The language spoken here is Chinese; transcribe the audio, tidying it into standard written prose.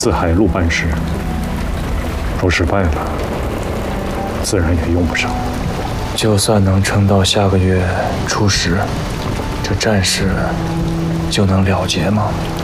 自海路办事，若失败了，自然也用不上。 就算能撑到下个月初10，这战事就能了结吗？